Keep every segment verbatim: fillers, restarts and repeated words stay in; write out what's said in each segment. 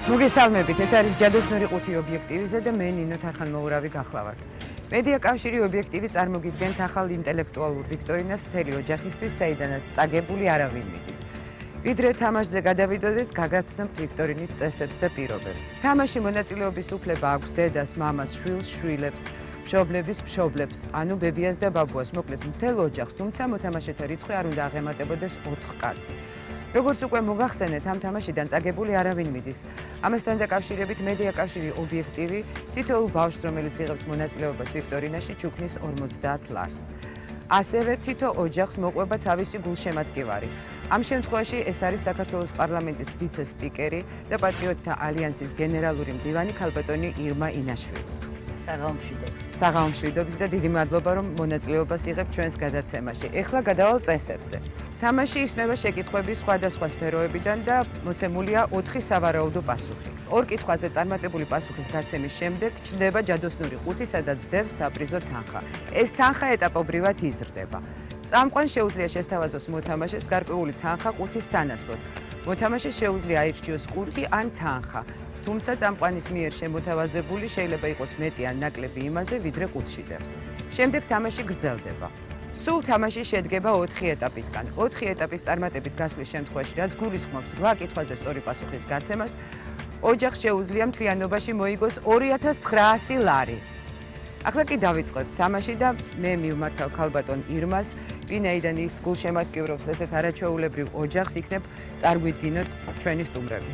მოგესალმებით, ეს არის ჯადოსნური ყუთი ობიექტივიზე და მე ნინო თარხანმოურავი გახლავართ. მედია კავშირი ობიექტივი წარმოგიდგენთ ახალ ინტელექტუალურ ვიქტორინას მთელი ოჯახისთვის, საიდანაც წაგებული არავინ მიდის. ვიდრე თამაშზე გადავიდოდეთ, გაგაცნობთ ვიქტორინის წესებს და პირობებს. თამაში მონაწილეობის უფლება აქვს დედას, მამას, შვილს, შვილებს, მშობლების მშობლებს, ანუ ბებიას და ბაბუას, მოკლედ მთელ ოჯახს, თუმცა მოთამაშეთა რიცხვი არ უნდა აღემატებოდეს ოთხ კაცს. როგორც უკვე მოგახსენეთ, ამ თამაშიდან წაგებული არავინ მიდის. ამასთან დაკავშირებით მედია კავშირი ობიექტივი თითოეულ ბავშვს, რომელიც იღებს მონაწილეობას ვიქტორინაში, ჩუქნის ორმოცდაათ ლარს. ასევე თითო ოჯახს მოყვება თავისი გულშემატკივარი. ამ შემთხვევაში ეს არის საქართველოს პარლამენტის ვიცე-სპიკერი და პატრიოტთა ალიანსის გენერალური მდივანი ქალბატონი ირმა ინაშვილი. საღამომშვიდობის. საღამომშვიდობის და დიდი მადლობა, რომ მონაწილეობას იღებთ ჩვენს გადაცემაში. ეხლა გადავალ წესებზე. თამაში ისმება შეკითხვების სხვადასხვა სფეროებიდან და მოცემულია ოთხი სავარაუდო პასუხი. ორ კითხვაზე წარმატებული პასუხის გაცემის შემდეგ ჩნდება ჯადოსნური ყუთი, სადაც დევს საპრიზო თანხა. ეს თანხა ეტაპობრივად იზრდება. წამყვან შეუძლია შესთავაზოს მოთამაშეს გარკვეული თანხა ყუთის სანაცვლოდ. მოთამაშეს შეუძლია აირჩიოს ყუთი ან თანხა. თუმცა წამყვანის მიერ შემოთავაზებული შეიძლება იყოს მეტი ან ნაკლები იმაზე, ვიდრე ყუთში დევს. შემდეგ თამაში გრძელდება. სულ თამაში შედგება ოთხი ეტაპისგან. ოთხი ეტაპის წარმატებით გასვლის შემთხვევაში, რაც გულისხმობს რვა კითხვაზე სწორი პასუხის გაცემას, ოჯახს შეუძლია მთლიანობაში მოიგოს ორი ათას ცხრაასი ლარი. ახლა კი დავიწყოთ თამაში და მე მივმართავ ქალბატონ ირმას, ვინაიდან ის გულშემატკივრობს ესეთ არაჩვეულებრივ ოჯახს, იქნებ წარგვიდგინოთ ჩვენი სტუმრები.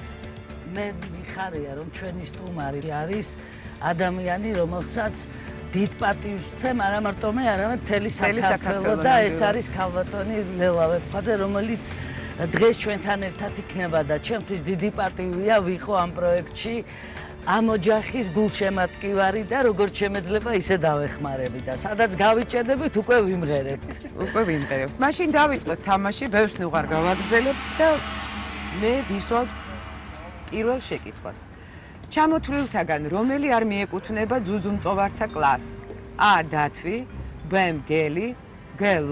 მე მიხარია, რომ ჩვენი სტუმარი არის ადამიანი, რომელსაც დიდ პატივს ვცემ, არა მარტო მე, არამედ მთელი საქართველო და ეს არის ქალბატონი ლელა ვეფხაძე, რომელიც დღეს ჩვენთან ერთად იქნება და ჩემთვის დიდი პატივია ვიყო ამ პროექტში, ამ ოჯახის გულშემატკივარი და როგორც შემეძლება ისე დავეხმარები და სადაც გავიჭედებით, უკვე ვიმღერებთ. უკვე ვიმღერებთ. მაშინ დავიწყოთ თამაში, ბევრს ნუ არ გავაგრძელებთ და მე გისვავთ პირველ შეკითხვას. ჩამოთვლილთაგან რომელი არ მიეკუთვნება ძუძუმწოვართა კლასს? A. დათვი, B. მგელი, G.